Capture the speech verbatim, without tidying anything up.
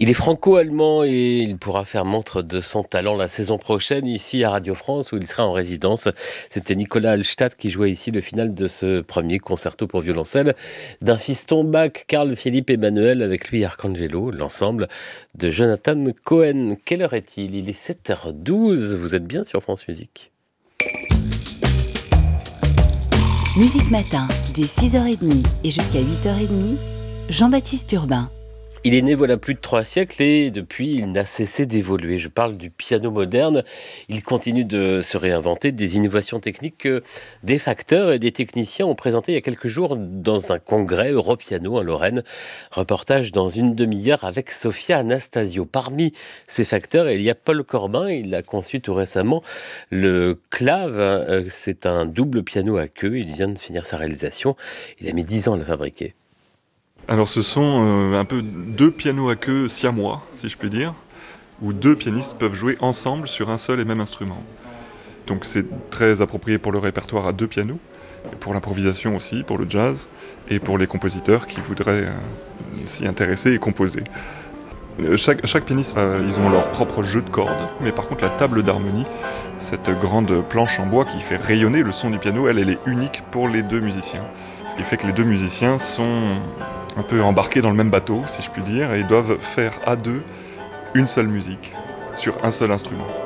Il est franco-allemand et il pourra faire montre de son talent la saison prochaine ici à Radio France où il sera en résidence. C'était Nicolas Hallstatt qui jouait ici le final de ce premier concerto pour violoncelle d'un fiston Bach, Carl Philipp Emanuel, avec lui Arcangelo, l'ensemble de Jonathan Cohen. Quelle heure est-il ? Il est sept heures douze, vous êtes bien sur France Musique. Musique Matin, dès six heures trente et jusqu'à huit heures trente, Jean-Baptiste Urbain. Il est né voilà plus de trois siècles et depuis il n'a cessé d'évoluer. Je parle du piano moderne. Il continue de se réinventer, des innovations techniques que des facteurs et des techniciens ont présentées il y a quelques jours dans un congrès Europiano en Lorraine. Reportage dans une demi-heure avec Sophia Anastasio. Parmi ces facteurs, il y a Paul Corbin. Il a conçu tout récemment le Clave. C'est un double piano à queue. Il vient de finir sa réalisation. Il a mis dix ans à le fabriquer. Alors ce sont euh, un peu deux pianos à queue siamois, si je puis dire, où deux pianistes peuvent jouer ensemble sur un seul et même instrument. Donc c'est très approprié pour le répertoire à deux pianos, et pour l'improvisation aussi, pour le jazz, et pour les compositeurs qui voudraient euh, s'y intéresser et composer. Euh, chaque, chaque pianiste, euh, ils ont leur propre jeu de cordes, mais par contre la table d'harmonie, cette grande planche en bois qui fait rayonner le son du piano, elle, elle est unique pour les deux musiciens. Ce qui fait que les deux musiciens sont un peu embarqués dans le même bateau, si je puis dire, et doivent faire à deux une seule musique, sur un seul instrument.